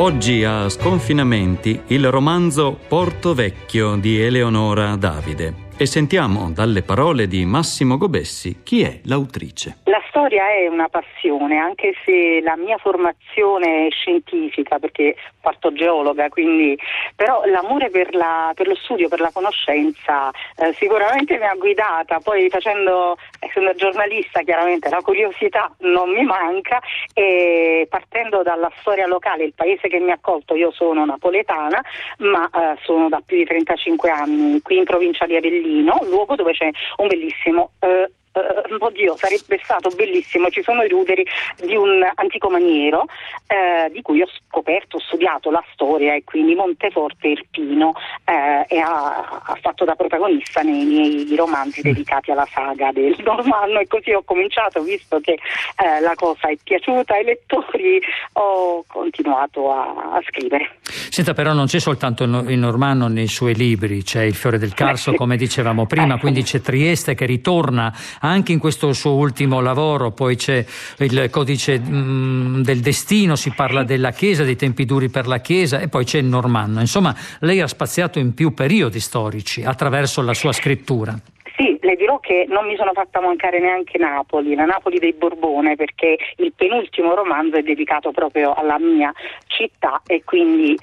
Oggi a Sconfinamenti il romanzo Porto Vecchio di Eleonora Davide. E sentiamo dalle parole di Massimo Gobessi chi è l'autrice. La storia è una passione, anche se la mia formazione è scientifica, perché parto geologa, quindi però l'amore per lo studio, per la conoscenza sicuramente mi ha guidata. Poi essendo giornalista, chiaramente la curiosità non mi manca, e partendo dalla storia locale, il paese che mi ha accolto, io sono napoletana, ma sono da più di 35 anni qui in provincia di Avellino, luogo dove c'è un bellissimo oddio, sarebbe stato bellissimo, ci sono i ruderi di un antico maniero di cui ho studiato la storia, e quindi Monteforte Irpino e ha fatto da protagonista nei miei romanzi dedicati alla saga del Normanno, e così ho cominciato, visto che la cosa è piaciuta ai lettori, ho continuato a scrivere. Senta, però non c'è soltanto il Normanno nei suoi libri, c'è il Fiore del Carso, come dicevamo prima, quindi c'è Trieste che ritorna anche in questo suo ultimo lavoro, poi c'è il Codice del Destino, si parla della Chiesa, dei tempi duri per la Chiesa, e poi c'è il Normanno. Insomma, lei ha spaziato in più periodi storici attraverso la sua scrittura. Sì, le dirò che non mi sono fatta mancare neanche Napoli, la Napoli dei Borbone, perché il penultimo romanzo è dedicato proprio alla mia città, e quindi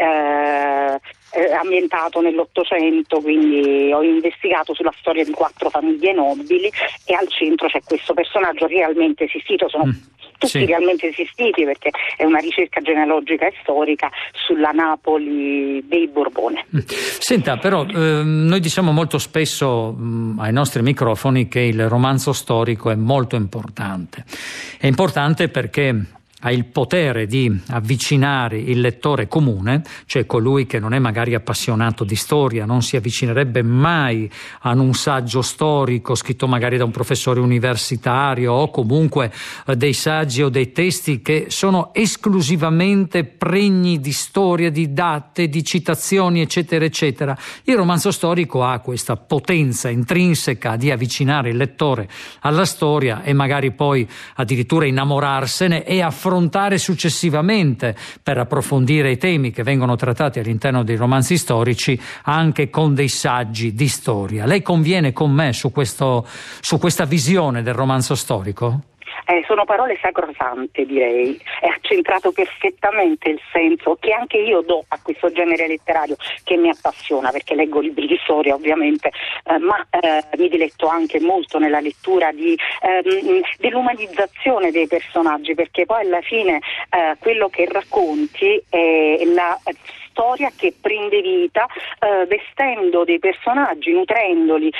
ambientato nell'Ottocento, quindi ho investigato sulla storia di 4 famiglie nobili, e al centro c'è questo personaggio realmente esistito, sono tutti realmente esistiti, perché è una ricerca genealogica e storica sulla Napoli dei Borbone. Senta, però noi diciamo molto spesso ai nostri microfoni che il romanzo storico è molto importante. È importante perché ha il potere di avvicinare il lettore comune, cioè colui che non è magari appassionato di storia, non si avvicinerebbe mai a un saggio storico scritto magari da un professore universitario, o comunque dei saggi o dei testi che sono esclusivamente pregni di storia, di date, di citazioni, eccetera, eccetera. Il romanzo storico ha questa potenza intrinseca di avvicinare il lettore alla storia e magari poi addirittura innamorarsene e affrontare successivamente, per approfondire i temi che vengono trattati all'interno dei romanzi storici, anche con dei saggi di storia. Lei conviene con me su questa visione del romanzo storico? Sono parole sacrosante, direi. Ha centrato perfettamente il senso che anche io do a questo genere letterario, che mi appassiona, perché leggo libri di storia ovviamente, ma mi diletto anche molto nella lettura dell'umanizzazione dei personaggi, perché poi alla fine quello che racconti è la storia che prende vita vestendo dei personaggi, nutrendoli,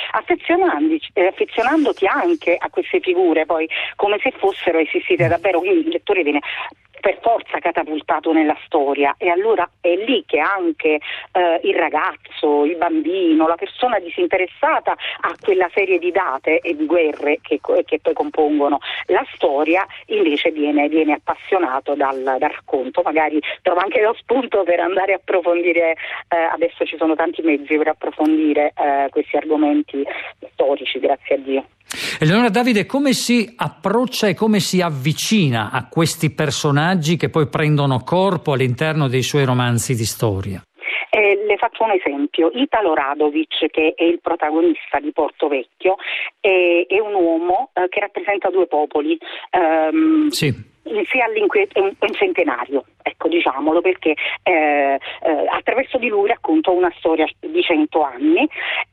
affezionandoti anche a queste figure, poi come se fossero esistite davvero, quindi il lettore viene per forza catapultato nella storia, e allora è lì che anche il ragazzo, il bambino, la persona disinteressata a quella serie di date e di guerre che poi compongono la storia, invece viene appassionato dal racconto, magari trova anche lo spunto per andare a approfondire, adesso ci sono tanti mezzi per approfondire questi argomenti storici, grazie a Dio. Eleonora Davide, come si approccia e come si avvicina a questi personaggi che poi prendono corpo all'interno dei suoi romanzi di storia? Le faccio un esempio. Italo Radovic, che è il protagonista di Porto Vecchio, è un uomo che rappresenta 2 popoli. Sì. È un centenario, ecco, diciamolo, perché attraverso di lui racconto una storia di 100 anni,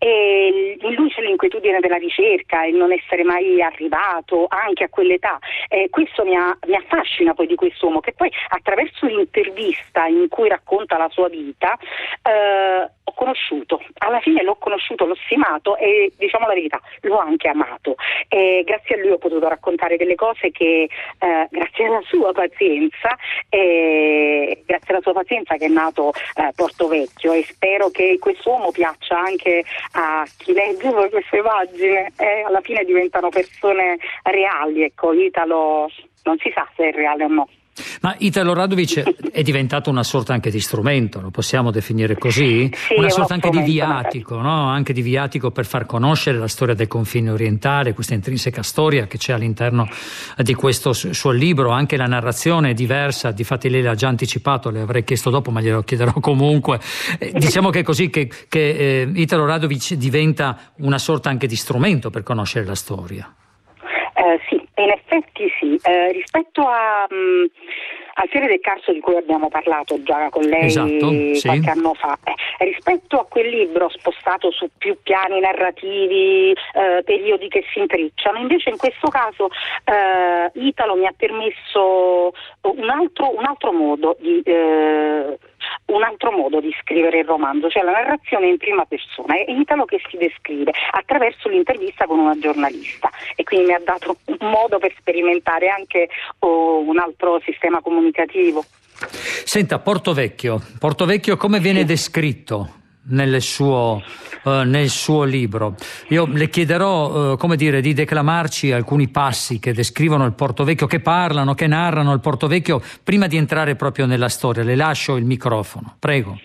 e in lui c'è l'inquietudine della ricerca, il non essere mai arrivato anche a quell'età. Questo mi affascina poi di quest'uomo, che poi attraverso l'intervista in cui racconta la sua vita ho conosciuto, alla fine l'ho conosciuto, l'ho stimato e, diciamo la verità, l'ho anche amato, e grazie a lui ho potuto raccontare delle cose che grazie alla sua pazienza che è nato Porto Vecchio, e spero che quest'uomo piaccia anche a chi legge queste pagine, alla fine diventano persone reali, ecco. Italo non si sa se è reale o no. Ma Italo Radovic è diventato una sorta anche di strumento, lo possiamo definire così? Sì, una sorta anche di viatico, magari. no? Anche di viatico per far conoscere la storia del confine orientale, questa intrinseca storia che c'è all'interno di questo suo libro, anche la narrazione è diversa, difatti lei l'ha già anticipato, le avrei chiesto dopo ma glielo chiederò comunque. Diciamo che è così che Italo Radovic diventa una sorta anche di strumento per conoscere la storia. Sì, in effetti sì. Rispetto al Fiore del Carso di cui abbiamo parlato già con lei qualche anno fa, rispetto a quel libro spostato su più piani narrativi, periodi che si intrecciano, invece in questo caso Italo mi ha permesso un altro modo di scrivere il romanzo, cioè la narrazione in prima persona. È Italo che si descrive attraverso l'intervista con una giornalista, e quindi mi ha dato un modo per sperimentare anche un altro sistema comunicativo. Senta, Porto Vecchio come viene descritto nel suo libro? Io le chiederò di declamarci alcuni passi che descrivono il Porto Vecchio, che parlano, che narrano il Porto Vecchio, prima di entrare proprio nella storia. Le lascio il microfono, prego.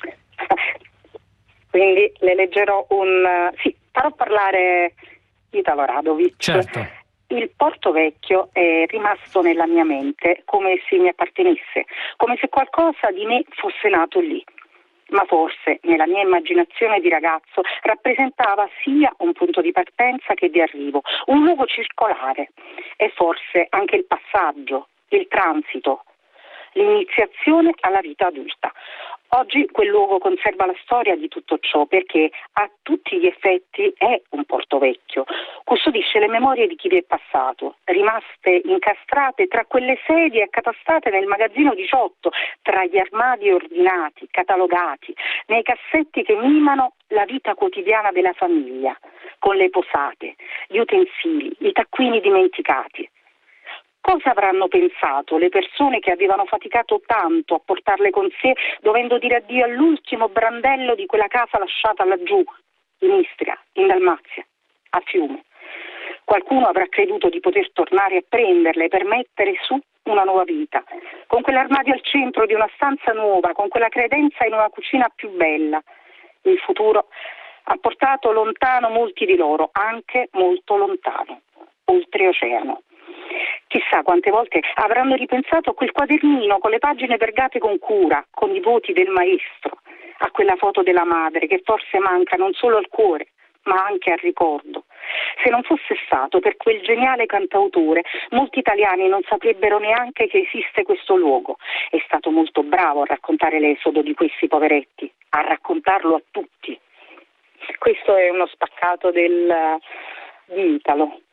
Quindi le leggerò farò parlare Italo Radovic. Certo. Il Porto Vecchio è rimasto nella mia mente come se mi appartenesse, come se qualcosa di me fosse nato lì. Ma forse, nella mia immaginazione di ragazzo, rappresentava sia un punto di partenza che di arrivo, un luogo circolare, e forse anche il passaggio, il transito, l'iniziazione alla vita adulta. Oggi quel luogo conserva la storia di tutto ciò, perché a tutti gli effetti è un Porto Vecchio. Custodisce le memorie di chi vi è passato, rimaste incastrate tra quelle sedie accatastate nel magazzino 18, tra gli armadi ordinati, catalogati, nei cassetti che mimano la vita quotidiana della famiglia, con le posate, gli utensili, i taccuini dimenticati. Cosa avranno pensato le persone che avevano faticato tanto a portarle con sé, dovendo dire addio all'ultimo brandello di quella casa lasciata laggiù, in Istria, in Dalmazia, a Fiume? Qualcuno avrà creduto di poter tornare a prenderle per mettere su una nuova vita, con quell'armadio al centro di una stanza nuova, con quella credenza in una cucina più bella. Il futuro ha portato lontano molti di loro, anche molto lontano, oltreoceano. Chissà quante volte avranno ripensato a quel quadernino con le pagine vergate con cura, con i voti del maestro, a quella foto della madre che forse manca non solo al cuore, ma anche al ricordo. Se non fosse stato per quel geniale cantautore, molti italiani non saprebbero neanche che esiste questo luogo. È stato molto bravo a raccontare l'esodo di questi poveretti, a raccontarlo a tutti. Questo è uno spaccato di Italo.